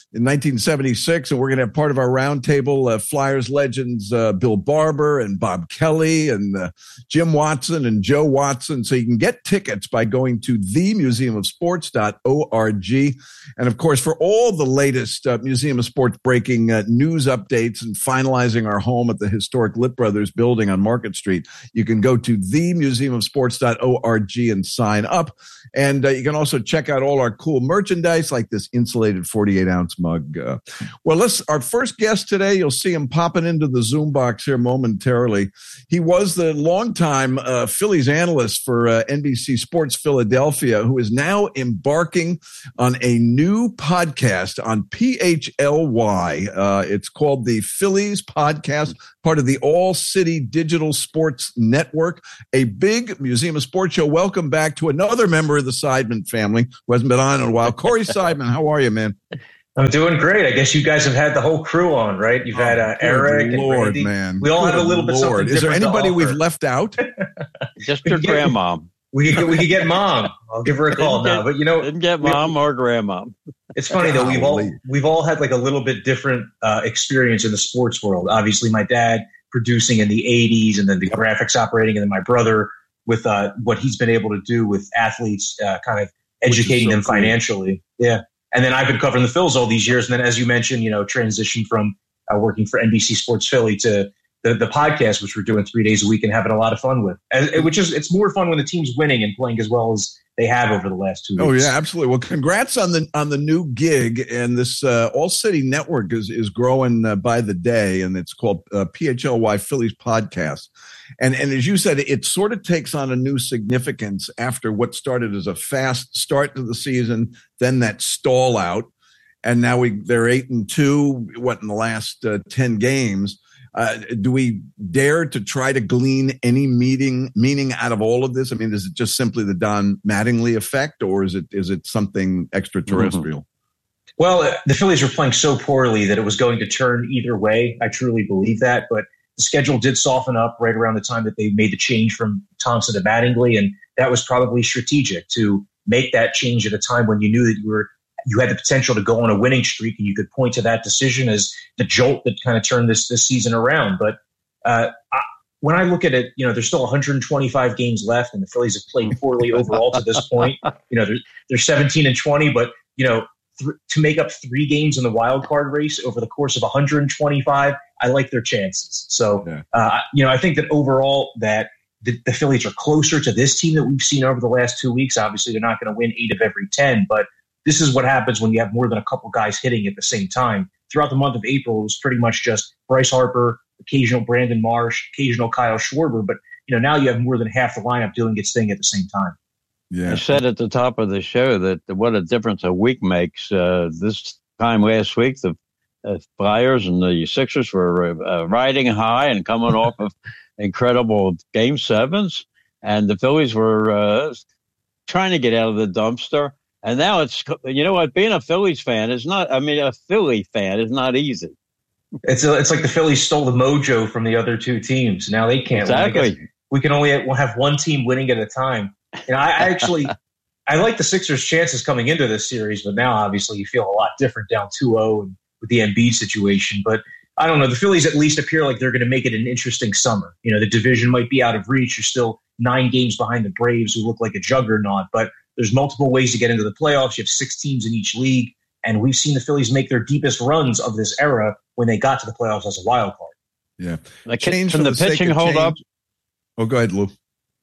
in nineteen seventy-six, and we're going to have part of our roundtable uh, Flyers legends uh, Bill Barber and Bob Kelly and uh, Jim Watson and Joe Watson. So you can get tickets by going to the museum of sports dot org. And of course, for all the latest uh, Museum of Sports breaking uh, news updates and finalizing our home at the historic Litt Brothers building on Market Street, you can go to the museum of sports dot org and sign up. And uh, you can also check out all our cool merchandise like this insulated forty-eight ounce mug. Uh, well, let's, our first guest today, you'll see him popping into the Zoom box here momentarily. He was the longtime uh, Phillies analyst for uh, N B C Sports Philadelphia, who is now embarking on a new podcast on P H L Y. Uh, it's called the Phillies Podcast, part of the All City Digital Sports Network, a big Museum of Sports show. Welcome back to another member of the Seidman family who hasn't been on in a while. Corey Seidman, how are you, man? I'm doing great. I guess you guys have had the whole crew on, right? You've had uh, Eric and Lord, Randy. Man. We all Good have a little bit Lord. something Is there different anybody to we've offer. left out? Just your grandma. We could, we could get mom. I'll give her a call Didn't now. get- But you know, Didn't get mom or grandma. it's funny though. We've all Golly. we've all had like a little bit different uh, experience in the sports world. Obviously, my dad producing in the eighties, and then the graphics operating, and then my brother with uh, what he's been able to do with athletes, uh, kind of educating so them cool. financially. Yeah. And then I've been covering the Phils all these years. And then, as you mentioned, you know, transition from uh, working for N B C Sports Philly to the, the podcast, which we're doing three days a week and having a lot of fun with. As, which is, it's more fun when the team's winning and playing as well as they have over the last two weeks. Oh yeah, absolutely. Well, congrats on the on the new gig, and this uh, All City Network is is growing uh, by the day, and it's called uh, P H L Y Phillies Podcast. And and as you said, it sort of takes on a new significance after what started as a fast start to the season, then that stall out, and now we they're eight and two. What in the last uh, ten games? Uh, do we dare to try to glean any meaning meaning out of all of this? I mean, is it just simply the Don Mattingly effect, or is it is it something extraterrestrial? Mm-hmm. Well, the Phillies were playing so poorly that it was going to turn either way. I truly believe that, but the schedule did soften up right around the time that they made the change from Thompson to Mattingly, and that was probably strategic to make that change at a time when you knew that you were you had the potential to go on a winning streak, and you could point to that decision as the jolt that kind of turned this this season around. But uh, I, when I look at it, you know, there's still one hundred twenty-five games left, and the Phillies have played poorly overall to this point. You know, they're, they're seventeen and twenty, but you know, th- to make up three games in the wild card race over the course of one hundred twenty-five, I like their chances. So, Yeah. uh, you know, I think that overall that the, the Phillies are closer to this team that we've seen over the last two weeks. Obviously, they're not going to win eight of every ten, but this is what happens when you have more than a couple guys hitting at the same time. Throughout the month of April, it was pretty much just Bryce Harper, occasional Brandon Marsh, occasional Kyle Schwarber. But, you know, now you have more than half the lineup doing its thing at the same time. Yeah. I said at the top of the show that what a difference a week makes. Uh, this time last week, the uh, Flyers and the Sixers were uh, riding high and coming off of incredible game sevens. And the Phillies were uh, trying to get out of the dumpster. And now it's, you know what, being a Phillies fan is not, I mean, a Philly fan is not easy. It's a, it's like the Phillies stole the mojo from the other two teams. Now they can't Exactly. win. I guess we can only have one team winning at a time. And I, I actually, I like the Sixers' chances coming into this series, but now obviously you feel a lot different down two oh and with the Embiid situation. But I don't know, the Phillies at least appear like they're going to make it an interesting summer. You know, the division might be out of reach. You're still nine games behind the Braves, who look like a juggernaut, but there's multiple ways to get into the playoffs. You have six teams in each league, and we've seen the Phillies make their deepest runs of this era when they got to the playoffs as a wild card. Yeah. Like, can, Change can for the the sake pitching of hold change. up? Oh, go ahead, Lou.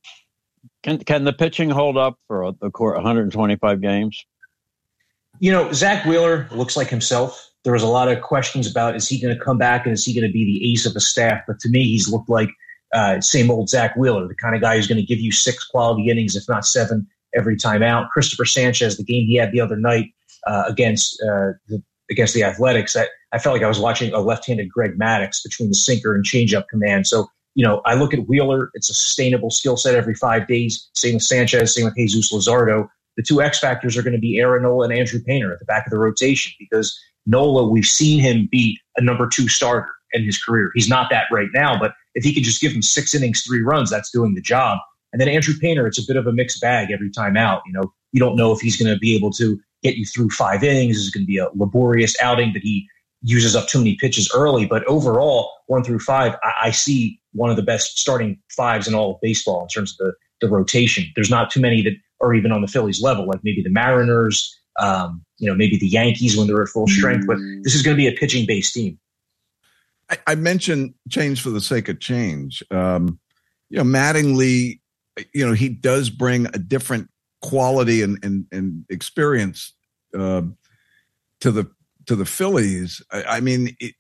Can can the pitching hold up for the court one hundred twenty-five games? You know, Zach Wheeler looks like himself. There was a lot of questions about, is he going to come back and is he going to be the ace of the staff? But to me, he's looked like uh, same old Zach Wheeler, the kind of guy who's going to give you six quality innings, if not seven, every time out. Christopher Sanchez, the game he had the other night uh, against uh, the, against the Athletics, I, I felt like I was watching a left-handed Greg Maddux between the sinker and changeup command. So, you know, I look at Wheeler, it's a sustainable skill set every five days. Same with Sanchez, same with Jesus Luzardo. The two X factors are going to be Aaron Nola and Andrew Painter at the back of the rotation, because Nola, we've seen him beat a number two starter in his career. He's not that right now, but if he could just give him six innings, three runs, that's doing the job. And then Andrew Painter, it's a bit of a mixed bag every time out. You know, you don't know if he's going to be able to get you through five innings. This is going to be a laborious outing that he uses up too many pitches early. But overall, one through five, I, I see one of the best starting fives in all of baseball in terms of the, the rotation. There's not too many that are even on the Phillies level, like maybe the Mariners, um, you know, maybe the Yankees when they're at full strength. But this is going to be a pitching-based team. I, I mentioned change for the sake of change. Um, you know, Mattingly, you know, he does bring a different quality and and, and experience uh, to the to the Phillies. I, I mean, it,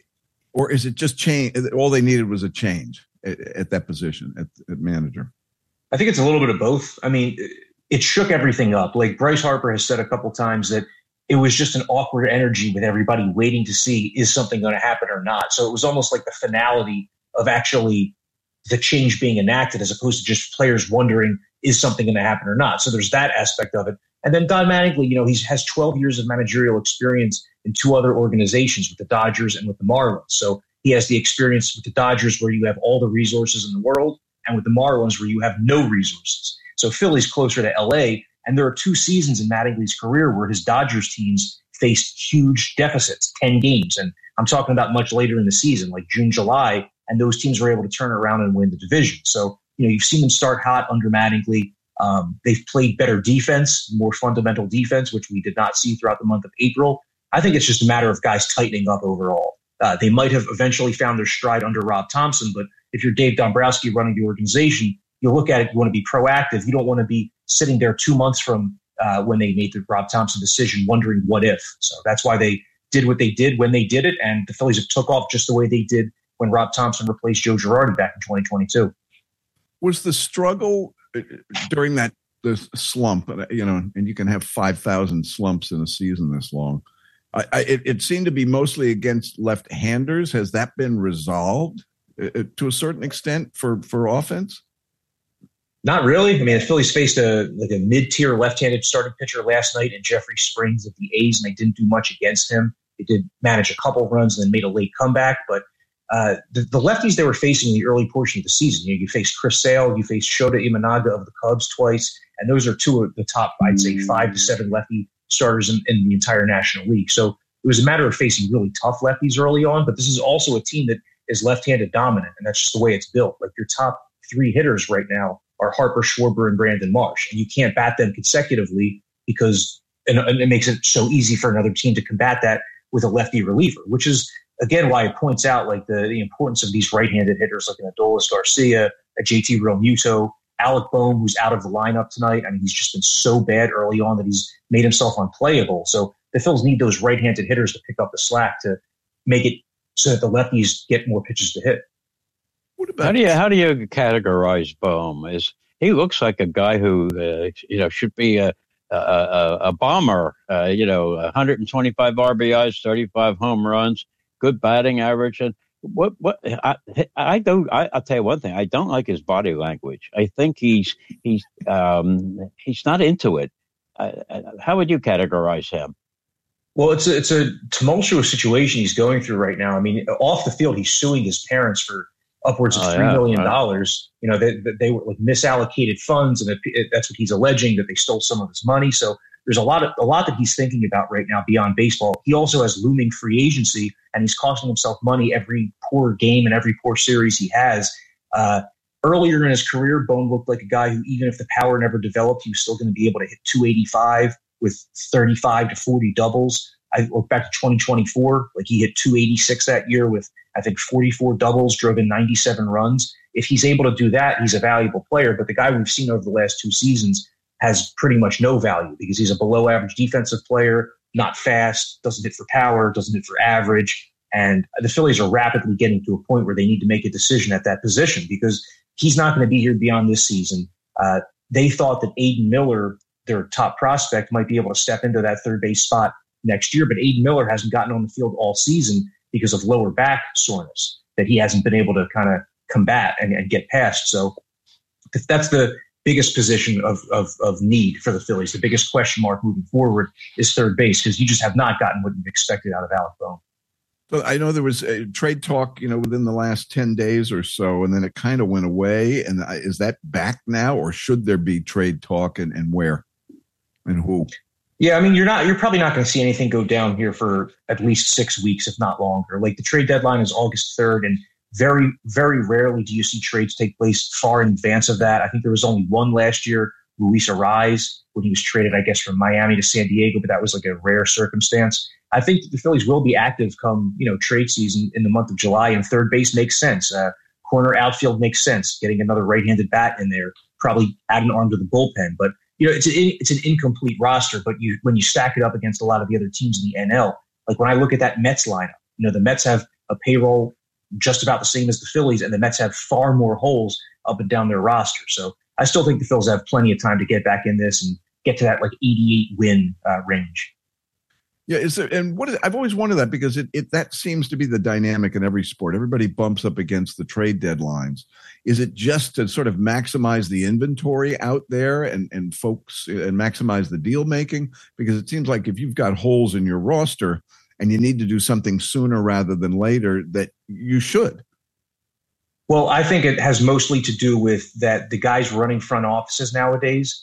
or is it just change? All they needed was a change at, at that position at, at manager. I think it's a little bit of both. I mean, it shook everything up. Like Bryce Harper has said a couple times that it was just an awkward energy with everybody waiting to see, is something going to happen or not? So it was almost like the finality of actually the change being enacted as opposed to just players wondering, is something going to happen or not? So there's that aspect of it. And then Don Mattingly, you know, he has twelve years of managerial experience in two other organizations with the Dodgers and with the Marlins. So he has the experience with the Dodgers where you have all the resources in the world, and with the Marlins where you have no resources. So Philly's closer to L A, and there are two seasons in Mattingly's career where his Dodgers teams faced huge deficits, ten games. And I'm talking about much later in the season, like June, July, and those teams were able to turn around and win the division. So, you know, you've seen them start hot under Mattingly. Um, they've played better defense, more fundamental defense, which we did not see throughout the month of April. I think it's just a matter of guys tightening up overall. Uh, they might have eventually found their stride under Rob Thompson, but if you're Dave Dombrowski running the organization, you look at it, you want to be proactive. You don't want to be sitting there two months from uh, when they made the Rob Thompson decision wondering what if. So that's why they did what they did when they did it, and the Phillies have took off just the way they did when Rob Thompson replaced Joe Girardi back in twenty twenty-two. Was the struggle during that the slump, you know, and you can have five thousand slumps in a season this long, I, I, it, it seemed to be mostly against left-handers. Has that been resolved uh, to a certain extent for, for offense? Not really. I mean, the Phillies faced a like a mid-tier left-handed starting pitcher last night in Jeffrey Springs of the A's, and they didn't do much against him. They did manage a couple of runs and then made a late comeback, but Uh, the, the lefties they were facing in the early portion of the season, you know, you faced Chris Sale, you faced Shota Imanaga of the Cubs twice, and those are two of the top, I'd say, five to seven lefty starters in, in the entire National League. So it was a matter of facing really tough lefties early on, but this is also a team that is left-handed dominant, and that's just the way it's built. Like your top three hitters right now are Harper, Schwarber, and Brandon Marsh, and you can't bat them consecutively because and, and it makes it so easy for another team to combat that with a lefty reliever, which is again, why it points out like the, the importance of these right-handed hitters like an Adolis Garcia, a J T Realmuto, Alec Bohm, who's out of the lineup tonight. I mean, he's just been so bad early on that he's made himself unplayable. So the Phils need those right-handed hitters to pick up the slack to make it so that the lefties get more pitches to hit. What about how do you how do you categorize Bohm? Is he looks like a guy who uh, you know should be a a, a, a bomber? Uh, you know, one hundred twenty-five R B Is, thirty-five home runs. Good batting average, and what what I I don't I, I'll tell you one thing, I don't like his body language. I think he's he's um he's not into it. Uh, how would you categorize him? Well, it's a, it's a tumultuous situation he's going through right now. I mean, off the field, he's suing his parents for upwards of oh, three yeah, million right. dollars. You know, they they were like misallocated funds, and it, that's what he's alleging, that they stole some of his money. So there's a lot of a lot that he's thinking about right now beyond baseball. He also has looming free agency, and he's costing himself money every poor game and every poor series he has. Uh, earlier in his career, Bohm looked like a guy who, even if the power never developed, he was still going to be able to hit two eighty-five with thirty-five to forty doubles. I look back to twenty twenty-four, like he hit two eighty-six that year with, I think, forty-four doubles, drove in ninety-seven runs. If he's able to do that, he's a valuable player. But the guy we've seen over the last two seasons has pretty much no value because he's a below average defensive player, not fast, doesn't hit for power, doesn't hit for average. And the Phillies are rapidly getting to a point where they need to make a decision at that position because he's not going to be here beyond this season. Uh, they thought that Aiden Miller, their top prospect, might be able to step into that third base spot next year, but Aiden Miller hasn't gotten on the field all season because of lower back soreness that he hasn't been able to kind of combat and, and get past. So that's the biggest position of, of of need for the Phillies. The biggest question mark moving forward is third base because you just have not gotten what you've expected out of Alec Bohm. But I know there was a trade talk, you know, within the last ten days or so, and then it kind of went away. And is that back now, or should there be trade talk, and, and where and who? Yeah, I mean, you're not. You're probably not going to see anything go down here for at least six weeks, if not longer. Like the trade deadline is August third, and very, very rarely do you see trades take place far in advance of that. I think there was only one last year, Luis Arraez, when he was traded, I guess, from Miami to San Diego, but that was like a rare circumstance. I think the Phillies will be active come, you know, trade season in the month of July, and third base makes sense. Uh, corner outfield makes sense. Getting another right-handed bat in there, probably add an arm to the bullpen. But, you know, it's an, it's an incomplete roster, but you when you stack it up against a lot of the other teams in the N L, like when I look at that Mets lineup, you know, the Mets have a payroll just about the same as the Phillies, and the Mets have far more holes up and down their roster. So I still think the Phillies have plenty of time to get back in this and get to that like eighty-eight win uh, range. Yeah, is there, and what is, I've always wondered that because it, it that seems to be the dynamic in every sport. Everybody bumps up against the trade deadlines. Is it just to sort of maximize the inventory out there and, and folks and maximize the deal making? Because it seems like if you've got holes in your roster and you need to do something sooner rather than later, that you should. Well, I think it has mostly to do with that the guys running front offices nowadays,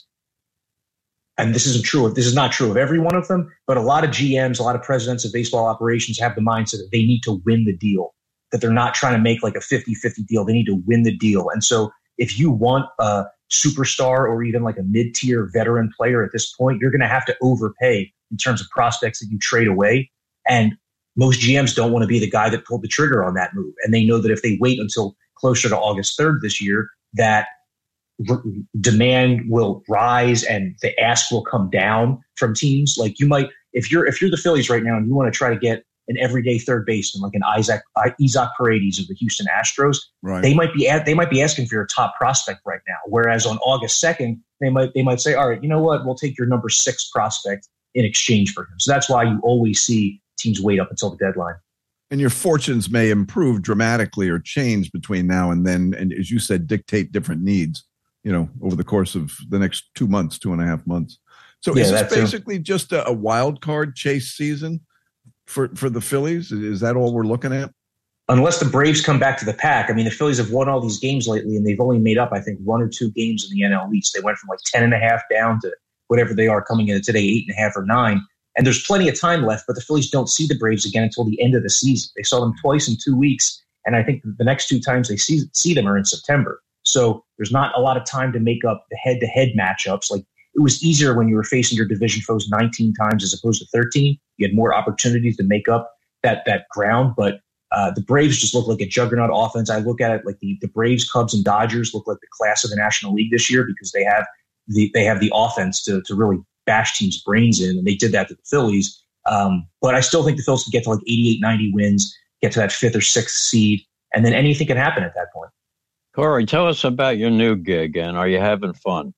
and this isn't true. This is not true of every one of them, but a lot of G Ms, a lot of presidents of baseball operations have the mindset that they need to win the deal, that they're not trying to make like a fifty-fifty deal. They need to win the deal. And so if you want a superstar or even like a mid-tier veteran player at this point, you're going to have to overpay in terms of prospects that you trade away. And most G Ms don't want to be the guy that pulled the trigger on that move. And they know that if they wait until closer to August third this year, that r- demand will rise and the ask will come down from teams. Like you might, if you're if you're the Phillies right now and you want to try to get an everyday third baseman like an Isaac Isaac Paredes of the Houston Astros, right. they might be at, they might be asking for your top prospect right now. Whereas on August second, they might they might say, all right, you know what, we'll take your number six prospect in exchange for him. So that's why you always see teams wait up until the deadline. And your fortunes may improve dramatically or change between now and then. And as you said, dictate different needs, you know, over the course of the next two months, two and a half months. So yeah, is this basically a, just a, a wild card chase season for, for the Phillies? Is that all we're looking at? Unless the Braves come back to the pack. I mean, the Phillies have won all these games lately, and they've only made up, I think, one or two games in the N L East. They went from like ten and a half down to whatever they are coming in today, eight and a half or nine. And there's plenty of time left, but the Phillies don't see the Braves again until the end of the season. They saw them twice in two weeks, and I think the next two times they see, see them are in September. So there's not a lot of time to make up the head-to-head matchups. Like it was easier when you were facing your division foes nineteen times as opposed to thirteen. You had more opportunities to make up that that ground, but uh, the Braves just look like a juggernaut offense. I look at it like the, the Braves, Cubs, and Dodgers look like the class of the National League this year because they have the they have the offense to to really bash teams' brains in, and they did that to the Phillies. Um, but I still think the Phillies can get to like eighty-eight, ninety wins, get to that fifth or sixth seed, and then anything can happen at that point. Corey, tell us about your new gig, and are you having fun?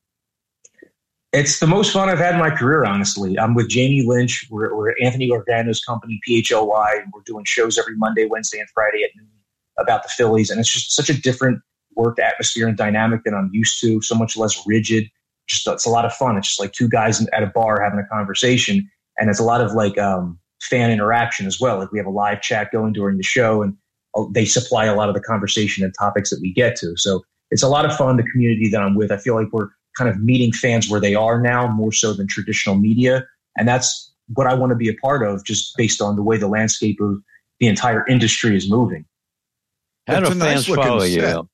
It's the most fun I've had in my career, honestly. I'm with Jamie Lynch. We're, we're Anthony Organo's company, P H L Y, and we're doing shows every Monday, Wednesday, and Friday at noon about the Phillies, and it's just such a different work atmosphere and dynamic than I'm used to, so much less rigid. Just it's a lot of fun. It's just like two guys at a bar having a conversation, and it's a lot of like um, fan interaction as well. Like we have a live chat going during the show, and they supply a lot of the conversation and topics that we get to. So it's a lot of fun. The community that I'm with, I feel like we're kind of meeting fans where they are now, more so than traditional media, and that's what I want to be a part of, just based on the way the landscape of the entire industry is moving. How do fans follow you?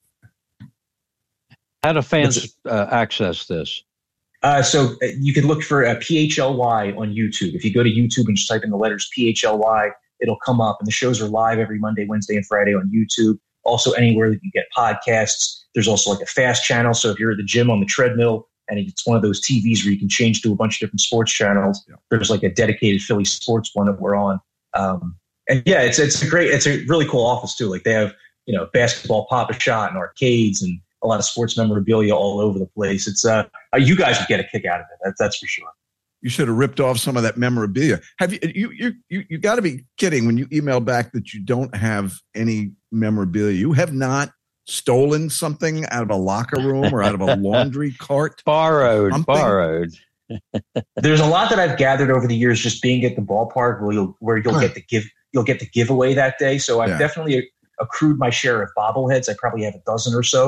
How do fans uh, access this? Uh, so you can look for uh, P H L Y on YouTube. If you go to YouTube and just type in the letters P H L Y, it'll come up. And the shows are live every Monday, Wednesday, and Friday on YouTube. Also anywhere that you get podcasts. There's also like a fast channel. So if you're at the gym on the treadmill and it's one of those T Vs where you can change to a bunch of different sports channels, yeah. There's like a dedicated Philly sports one that we're on. Um, and yeah, it's it's a great, it's a really cool office too. Like they have, you know, basketball Pop-A-Shot and arcades and a lot of sports memorabilia all over the place. It's uh, you guys would get a kick out of it. That's that's for sure. You should have ripped off some of that memorabilia. Have you? You you you, you got to be kidding when you email back that you don't have any memorabilia. You have not stolen something out of a locker room or out of a laundry cart. Borrowed, something? borrowed. There's a lot that I've gathered over the years just being at the ballpark where you'll where you'll get the give you'll get the giveaway that day. So I've yeah. definitely accrued my share of bobbleheads. I probably have a dozen or so.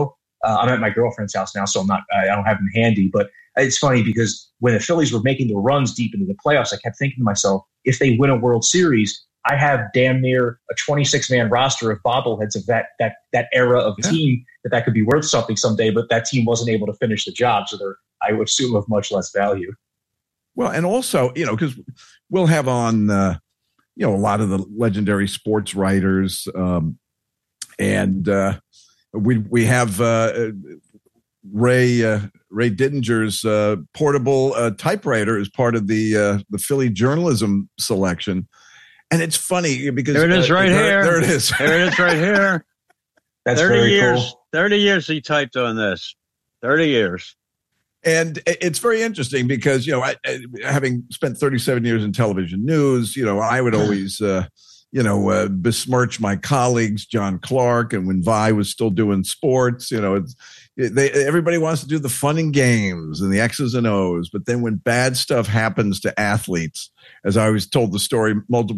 Uh, I'm at my girlfriend's house now, so I'm not, I don't have them handy. But it's funny because when the Phillies were making the runs deep into the playoffs, I kept thinking to myself, if they win a World Series, I have damn near a twenty-six man roster of bobbleheads of that that that era of Yeah. team that that could be worth something someday. But that team wasn't able to finish the job, so they're, I would assume, of much less value. Well, and also, you know, because we'll have on, uh, you know, a lot of the legendary sports writers, um, and uh, we we have uh, Ray uh, Ray Didinger's uh, portable uh, typewriter as part of the uh, the Philly journalism selection, and it's funny because There it is, uh, right there, here. There it is. There it is, right here. That's thirty very years. cool. Thirty years he typed on this. Thirty years. And it's very interesting because, you know, I, I, having spent thirty-seven years in television news, you know, I would always, uh, you know, uh, besmirch my colleagues, John Clark, and when Vi was still doing sports, you know, it's, they everybody wants to do the fun and games and the X's and O's. But then when bad stuff happens to athletes, as I always told the story multiple